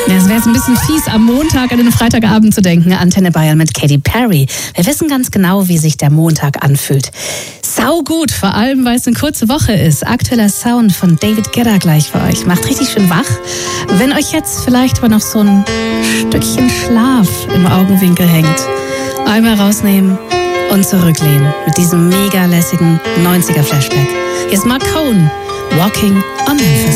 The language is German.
Ja, es wäre jetzt ein bisschen fies, am Montag an den Freitagabend zu denken. Antenne Bayern mit Katy Perry. Wir wissen ganz genau, wie sich der Montag anfühlt. Sau gut, vor allem, weil es eine kurze Woche ist. Aktueller Sound von David Guetta gleich für euch. Macht richtig schön wach. Wenn euch jetzt vielleicht aber noch so ein Stückchen Schlaf im Augenwinkel hängt, einmal rausnehmen und zurücklehnen mit diesem mega lässigen 90er-Flashback. Hier ist Mark Cohn, Walking on Memphis.